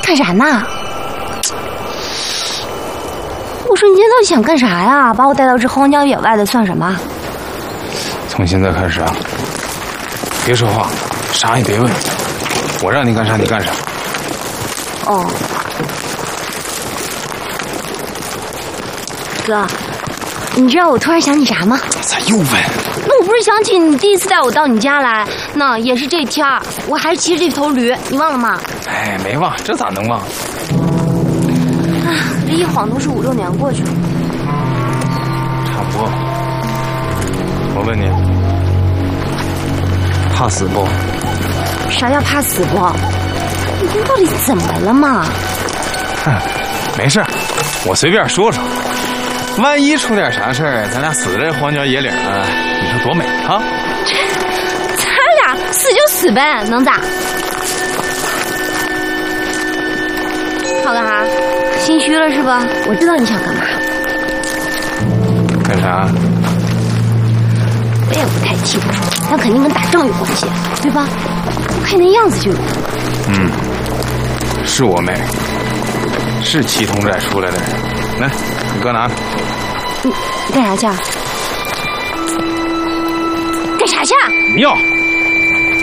干啥呢？我说你今天到底想干啥呀？把我带到这荒郊野外的算什么？ 从现在开始啊，别说话，啥也别问，我让你干啥你干啥。 哦，哥，你知道我突然想起啥吗？ 咋又问？ 那我不是想起你第一次带我到你家来，那也是这天儿，我还是骑着这头驴，你忘了吗？ 哎，没忘，这咋能忘？ 啊，这一晃都是5、6年过去了。 差不多。我问你，怕死不？ 啥叫怕死不？你这到底怎么了嘛？ 哼，没事，我随便说说。万一出点啥事儿，咱俩死在荒郊野岭了，你说多美啊！ 咱俩死就死呗，能咋？好干啥？心虚了是吧？我知道你想干嘛。 干啥？ 我也不太清楚，但肯定跟打仗有关系，对吧？我看那样子就有。 是我妹，是7通寨出来的人。来，你哥拿着。 你干啥去？干啥去？ 不要。